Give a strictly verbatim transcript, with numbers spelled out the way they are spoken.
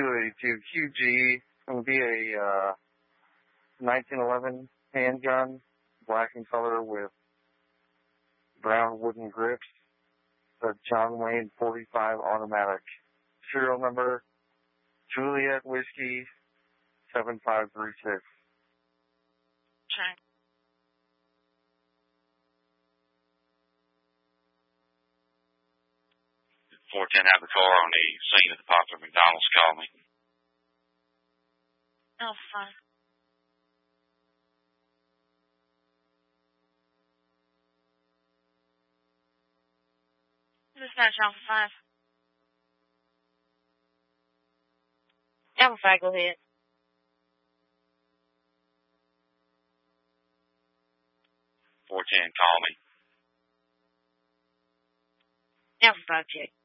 two eighty-two Q G. It would be a uh, nineteen eleven handgun, black in color with brown wooden grips. The John Wayne forty-five automatic. Serial number Juliet Whiskey seven five three six. Okay. four ten have the car on the scene of the popular McDonald's. Call me. Oh, fine. Dispatch Alpha five. Alpha five, go ahead. four ten, call me. Alpha five, check.